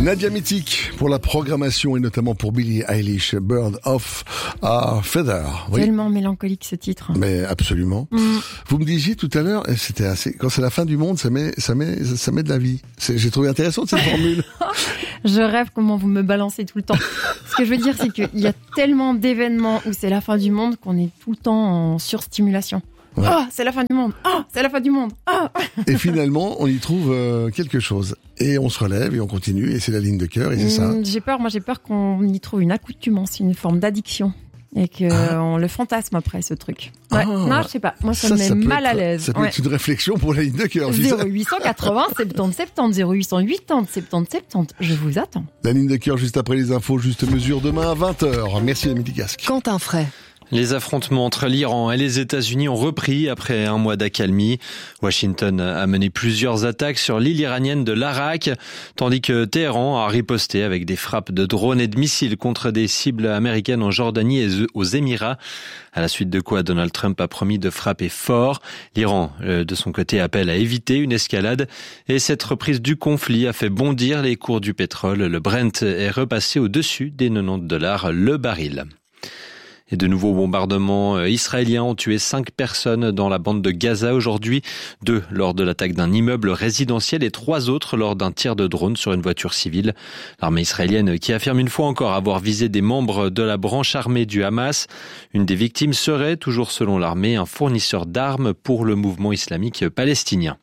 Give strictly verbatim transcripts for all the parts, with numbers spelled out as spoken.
Nadia Mythique pour la programmation et notamment pour Billie Eilish, Bird of a Feather. Oui. Tellement mélancolique ce titre. Mais absolument. Mm. Vous me disiez tout à l'heure, c'était assez, quand c'est la fin du monde, ça met, ça met, ça met de la vie. C'est, j'ai trouvé intéressant cette formule. Je rêve comment vous me balancez tout le temps. Ce que je veux dire, c'est qu'il y a tellement d'événements où c'est la fin du monde qu'on est tout le temps en surstimulation. Ouais. Oh, c'est la fin du monde. Oh, c'est la fin du monde. Oh. Et finalement, on y trouve euh, quelque chose. Et on se relève et on continue. Et c'est la ligne de cœur et c'est mmh, ça. J'ai peur, moi j'ai peur qu'on y trouve une accoutumance, une forme d'addiction. Et qu'on ah. le fantasme après ce truc. Ouais. Ah. Non, je sais pas. Moi ça, ça me met ça mal être, à l'aise. Ça peut ouais. être une réflexion pour la ligne de cœur. zéro huit cent quatre-vingts soixante-dix soixante-dix zéro huit cent quatre-vingts soixante-dix soixante-dix. Je vous attends. La ligne de cœur juste après les infos, juste mesure demain à vingt heures. Merci Amélie Gasque. Quentin Fray. Les affrontements entre l'Iran et les États-Unis ont repris après un mois d'accalmie. Washington a mené plusieurs attaques sur l'île iranienne de l'Arak, tandis que Téhéran a riposté avec des frappes de drones et de missiles contre des cibles américaines en Jordanie et aux Émirats. À la suite de quoi Donald Trump a promis de frapper fort. L'Iran, de son côté, appelle à éviter une escalade. Et cette reprise du conflit a fait bondir les cours du pétrole. Le Brent est repassé au-dessus des quatre-vingt-dix dollars le baril. Et de nouveaux bombardements israéliens ont tué cinq personnes dans la bande de Gaza aujourd'hui. Deux lors de l'attaque d'un immeuble résidentiel et trois autres lors d'un tir de drone sur une voiture civile. L'armée israélienne qui affirme une fois encore avoir visé des membres de la branche armée du Hamas. Une des victimes serait, toujours selon l'armée, un fournisseur d'armes pour le mouvement islamique palestinien.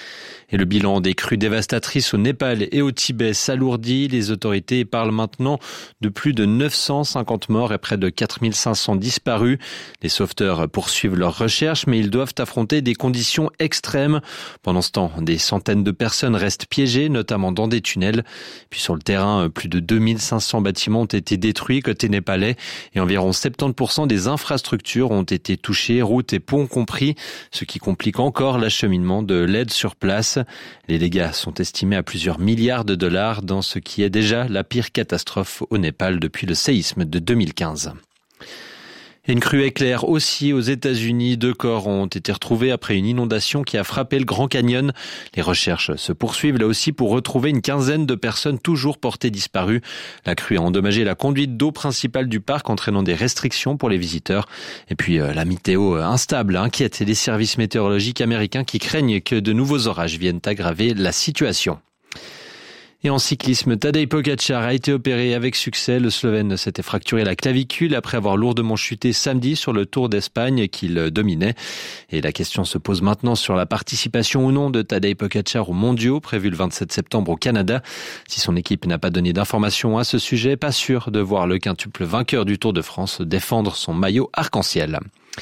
Et le bilan des crues dévastatrices au Népal et au Tibet s'alourdit. Les autorités parlent maintenant de plus de neuf cent cinquante morts et près de quatre mille cinq cents disparus. Les sauveteurs poursuivent leurs recherches, mais ils doivent affronter des conditions extrêmes. Pendant ce temps, des centaines de personnes restent piégées, notamment dans des tunnels. Puis sur le terrain, plus de deux mille cinq cents bâtiments ont été détruits côté népalais et environ soixante-dix pour cent des infrastructures ont été touchées, routes et ponts compris, ce qui complique encore l'acheminement de l'aide sur place. Les dégâts sont estimés à plusieurs milliards de dollars dans ce qui est déjà la pire catastrophe au Népal depuis le séisme de deux mille quinze. Et une crue éclair aussi aux États-Unis. Deux corps ont été retrouvés après une inondation qui a frappé le Grand Canyon. Les recherches se poursuivent là aussi pour retrouver une quinzaine de personnes toujours portées disparues. La crue a endommagé la conduite d'eau principale du parc, entraînant des restrictions pour les visiteurs. Et puis euh, la météo instable inquiète les services météorologiques américains qui craignent que de nouveaux orages viennent aggraver la situation. Et en cyclisme, Tadej Pogačar a été opéré avec succès. Le Slovène s'était fracturé la clavicule après avoir lourdement chuté samedi sur le Tour d'Espagne qu'il dominait. Et la question se pose maintenant sur la participation ou non de Tadej Pogačar aux mondiaux prévus le vingt-sept septembre au Canada. Si son équipe n'a pas donné d'informations à ce sujet, pas sûr de voir le quintuple vainqueur du Tour de France défendre son maillot arc-en-ciel.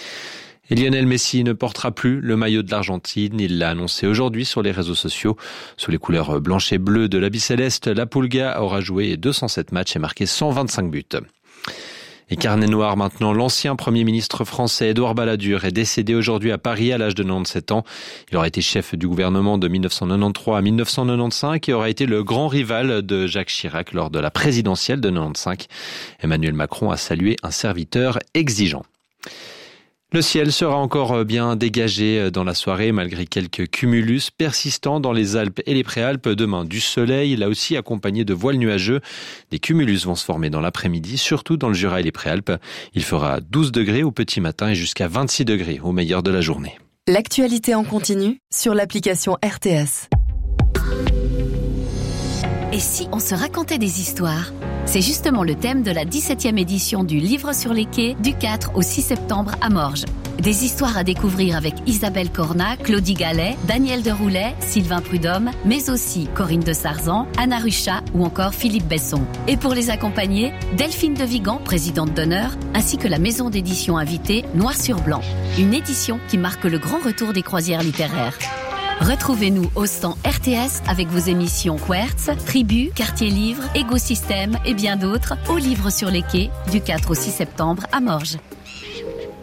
Et Lionel Messi ne portera plus le maillot de l'Argentine. Il l'a annoncé aujourd'hui sur les réseaux sociaux. Sous les couleurs blanches et bleues de l'habit céleste, la Pulga aura joué deux cent sept matchs et marqué cent vingt-cinq buts. Et carnet noir maintenant, l'ancien Premier ministre français Édouard Balladur est décédé aujourd'hui à Paris à l'âge de quatre-vingt-dix-sept ans. Il aura été chef du gouvernement de dix-neuf cent quatre-vingt-treize à dix-neuf cent quatre-vingt-quinze et aura été le grand rival de Jacques Chirac lors de la présidentielle de quatre-vingt-quinze. Emmanuel Macron a salué un serviteur exigeant. Le ciel sera encore bien dégagé dans la soirée malgré quelques cumulus persistants dans les Alpes et les Préalpes. Demain, du soleil, là aussi accompagné de voiles nuageux. Des cumulus vont se former dans l'après-midi, surtout dans le Jura et les Préalpes. Il fera douze degrés au petit matin et jusqu'à vingt-six degrés au meilleur de la journée. L'actualité en continu sur l'application R T S. Et si on se racontait des histoires ? C'est justement le thème de la dix-septième édition du Livre sur les quais du quatre au six septembre à Morges. Des histoires à découvrir avec Isabelle Cornat, Claudie Gallet, Daniel Deroulet, Sylvain Prudhomme, mais aussi Corinne de Sarzan, Anna Ruchat ou encore Philippe Besson. Et pour les accompagner, Delphine de Vigan, présidente d'honneur, ainsi que la maison d'édition invitée Noir sur Blanc. Une édition qui marque le grand retour des croisières littéraires. Retrouvez-nous au stand R T S avec vos émissions Quertz, Tribu, Quartier Livre, Écosystème et bien d'autres au Livre sur les quais du quatre au six septembre à Morges.